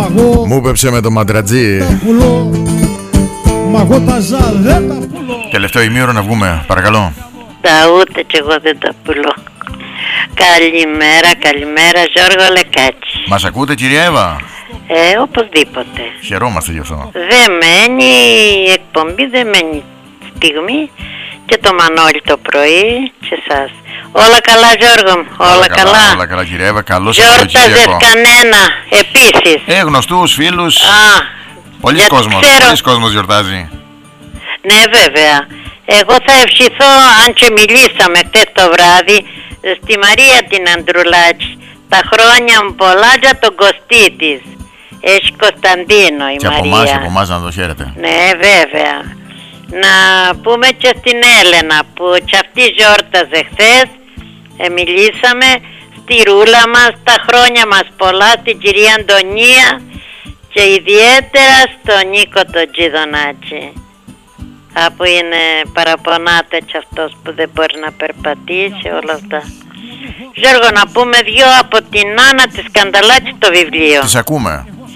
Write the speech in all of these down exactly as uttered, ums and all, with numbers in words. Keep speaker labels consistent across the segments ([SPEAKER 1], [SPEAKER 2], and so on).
[SPEAKER 1] μαγώ.
[SPEAKER 2] Μου πέψε με το μαντρατζί.
[SPEAKER 1] Τα πουλώ. Μαγώ τα ζά δεν τα πουλώ.
[SPEAKER 2] Τελευταίο ημίωρο να βγούμε, παρακαλώ.
[SPEAKER 3] Τα ούτε κι εγώ δεν τα πουλώ. Καλημέρα, καλημέρα, Γιώργο Λεκάτσι.
[SPEAKER 2] Μας ακούτε, κυρία Εύα?
[SPEAKER 3] Ε, οπωσδήποτε.
[SPEAKER 2] Χαιρόμαστε γι' αυτό.
[SPEAKER 3] Δεν μένει η εκπομπή, δεν μένει στιγμή. Και το Μανώλη το πρωί και εσάς. Όλα καλά, Γιώργο μου, όλα, όλα καλά, καλά.
[SPEAKER 2] Όλα καλά, κυρία Εύα, καλώς
[SPEAKER 3] Γιόρταζες κανένα επίσης?
[SPEAKER 2] Ε, γνωστούς, φίλους.
[SPEAKER 3] Α,
[SPEAKER 2] Πολλοί κόσμος, ξέρω... πολλοί κόσμος γιορτάζει.
[SPEAKER 3] Ναι, βέβαια. Εγώ θα ευχηθώ, αν και μιλήσαμε χτες το βράδυ, στη Μαρία την Αντρουλάκη, τα χρόνια μου πολλά για τον Κωστή της. Έχει Κωνσταντίνο η
[SPEAKER 2] και
[SPEAKER 3] Μαρία.
[SPEAKER 2] Και από εμάς, από εμάς να το χαίρετε.
[SPEAKER 3] Ναι, βέβαια. Να πούμε και στην Έλενα που και αυτή γιόρταζε χθες. Ε, μιλήσαμε στη Ρούλα μας, τα χρόνια μας πολλά, στην κυρία Αντωνία και ιδιαίτερα στον Νίκο τον Τζιδονάκη. Από είναι παραπονάται και αυτός που δεν μπορεί να περπατήσει, όλα αυτά. Γιώργο, να πούμε δυο από την Άννα της Σκανδαλάκη το βιβλίο.
[SPEAKER 2] Τις ακούμε.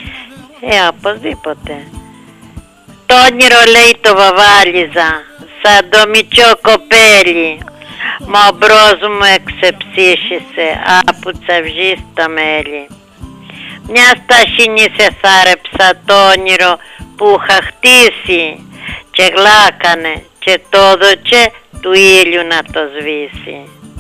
[SPEAKER 3] Ε, οπωσδήποτε. Το όνειρο, λέει, το βαβάλιζα σαν το μητσό κοπέλι. Μα ο μπρος μου εξεψύχησε από τσαυγή στα μέλη. Μια σταχυνή σε θάρεψα το όνειρο που είχα χτίσει και γλάκανε και το δωτσέ του ήλιου να το σβήσει.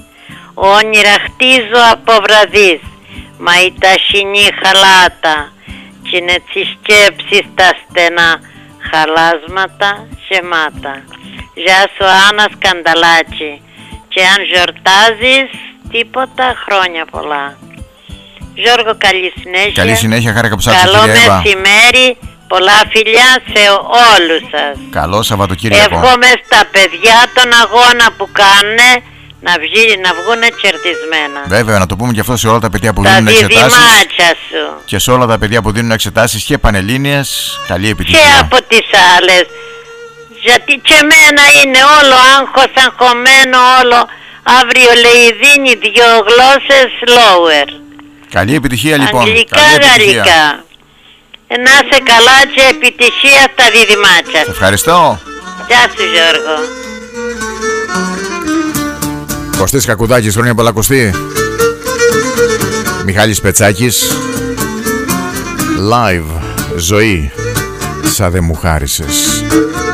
[SPEAKER 3] Όνειρα χτίζω από βραδείς, μα η ταχυνή χαλάτα κι είναι τσι σκέψεις τα στενά χαλάσματα γεμάτα. Γεια σου, Άννα Σκανδαλάκη, και αν γιορτάζεις τίποτα, χρόνια πολλά. Γιώργο, καλή συνέχεια.
[SPEAKER 2] Καλή συνέχεια, χάρηκα που σ' άκουσα,
[SPEAKER 3] καλό
[SPEAKER 2] κυρία Εύα.
[SPEAKER 3] μεσημέρι, πολλά φιλιά σε όλους σας.
[SPEAKER 2] Καλό Σαββατοκύριακο.
[SPEAKER 3] Εύχομαι στα παιδιά τον αγώνα που κάνουν να, βγει, να βγουνε κερδισμένα.
[SPEAKER 2] Βέβαια, να το πούμε και αυτό σε όλα τα παιδιά που
[SPEAKER 3] τα
[SPEAKER 2] δίνουν εξετάσεις.
[SPEAKER 3] Σου.
[SPEAKER 2] Και σε όλα τα παιδιά που δίνουν εξετάσεις και πανελλήνιες. Καλή επιτυχία.
[SPEAKER 3] Και από τις άλλες. Γιατί και εμένα είναι όλο άγχος, αγχωμένο όλο. Αύριο, λέει, δίνει δύο γλώσσες lower.
[SPEAKER 2] Καλή επιτυχία, λοιπόν.
[SPEAKER 3] Αγγλικά, γαλλικά. Να είσαι καλά και επιτυχία στα διδυμάτια.
[SPEAKER 2] Σε ευχαριστώ.
[SPEAKER 3] Γεια σου, Γιώργο.
[SPEAKER 2] Κωστής Κακουδάκης, χρόνια πολλά, Κωστή. Μιχάλης Πετσάκης. Live, ζωή, σαν δε μου χάρισες.